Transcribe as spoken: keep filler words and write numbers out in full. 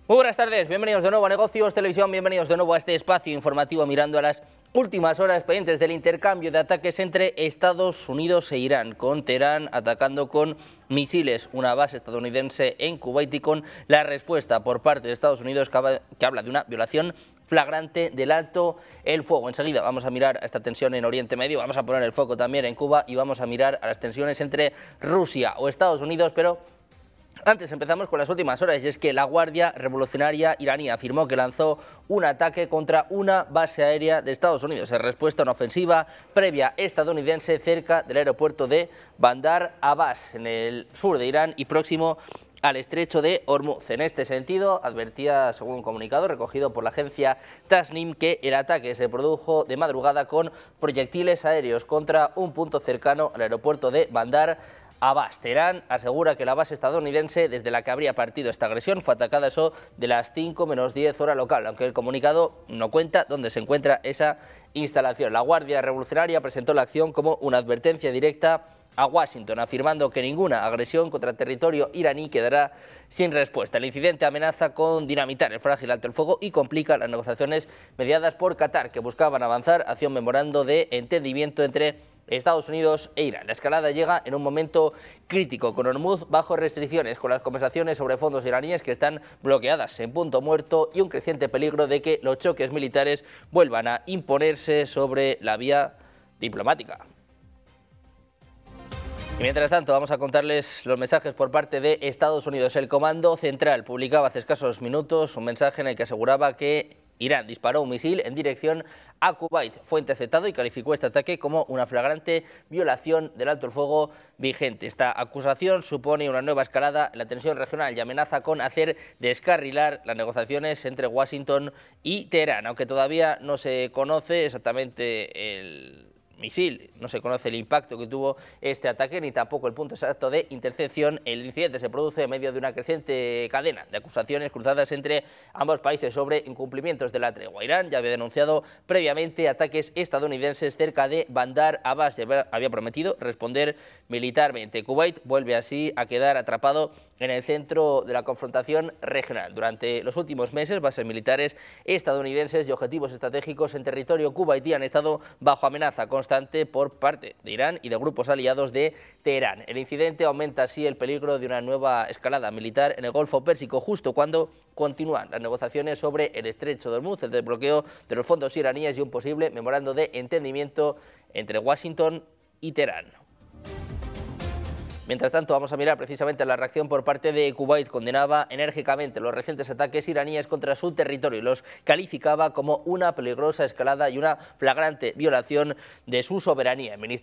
Muy buenas tardes, bienvenidos de nuevo a Negocios Televisión, bienvenidos de nuevo a este espacio informativo mirando a las últimas horas pendientes del intercambio de ataques entre Estados Unidos e Irán, con Teherán atacando con misiles una base estadounidense en Kuwait y con la respuesta por parte de Estados Unidos que habla de una violación flagrante del alto el fuego. Enseguida vamos a mirar a esta tensión en Oriente Medio, vamos a poner el foco también en Cuba y vamos a mirar a las tensiones entre Rusia o Estados Unidos, pero antes empezamos con las últimas horas, y es que la Guardia Revolucionaria iraní afirmó que lanzó un ataque contra una base aérea de Estados Unidos en respuesta a una ofensiva previa estadounidense cerca del aeropuerto de Bandar Abbas, en el sur de Irán y próximo al estrecho de Hormuz. En este sentido, advertía, según un comunicado recogido por la agencia Tasnim, que el ataque se produjo de madrugada con proyectiles aéreos contra un punto cercano al aeropuerto de Bandar Abbas. Teherán asegura que la base estadounidense desde la que habría partido esta agresión fue atacada a eso de las cinco menos diez hora local, aunque el comunicado no cuenta dónde se encuentra esa instalación. La Guardia Revolucionaria presentó la acción como una advertencia directa a Washington, afirmando que ninguna agresión contra territorio iraní quedará sin respuesta. El incidente amenaza con dinamitar el frágil alto el fuego y complica las negociaciones mediadas por Qatar, que buscaban avanzar hacia un memorando de entendimiento entre Estados Unidos e Irán. La escalada llega en un momento crítico, con Hormuz bajo restricciones, con las conversaciones sobre fondos iraníes que están bloqueadas en punto muerto y un creciente peligro de que los choques militares vuelvan a imponerse sobre la vía diplomática. Y mientras tanto, vamos a contarles los mensajes por parte de Estados Unidos. El Comando Central publicaba hace escasos minutos un mensaje en el que aseguraba que Irán disparó un misil en dirección a Kuwait. Fue interceptado y calificó este ataque como una flagrante violación del alto el fuego vigente. Esta acusación supone una nueva escalada en la tensión regional y amenaza con hacer descarrilar las negociaciones entre Washington y Teherán. Aunque todavía no se conoce exactamente el misil, no se conoce el impacto que tuvo este ataque ni tampoco el punto exacto de intercepción. El incidente se produce en medio de una creciente cadena de acusaciones cruzadas entre ambos países sobre incumplimientos de la tregua. Irán ya había denunciado previamente ataques estadounidenses cerca de Bandar Abbas y había prometido responder militarmente. Kuwait vuelve así a quedar atrapado en el centro de la confrontación regional. Durante los últimos meses, bases militares estadounidenses y objetivos estratégicos en territorio kuwaití han estado bajo amenaza constante por parte de Irán y de grupos aliados de Teherán. El incidente aumenta así el peligro de una nueva escalada militar en el Golfo Pérsico, justo cuando continúan las negociaciones sobre el estrecho de Hormuz, el desbloqueo de los fondos iraníes y un posible memorando de entendimiento entre Washington y Teherán. Mientras tanto, vamos a mirar precisamente la reacción por parte de Kuwait. Condenaba enérgicamente los recientes ataques iraníes contra su territorio y los calificaba como una peligrosa escalada y una flagrante violación de su soberanía. El